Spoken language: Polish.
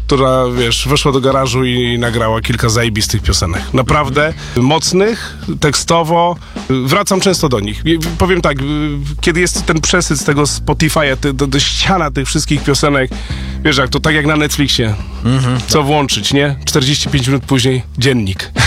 która, wiesz, weszła do garażu i nagrała kilka zajebistych piosenek. Naprawdę mocnych, tekstowo. Wracam często do nich. Powiem tak, kiedy jest ten przesyt z tego Spotify'a, ściana tych wszystkich piosenek, wiesz, jak to tak jak na Netflixie. Co włączyć, nie? 45 minut później dziennik.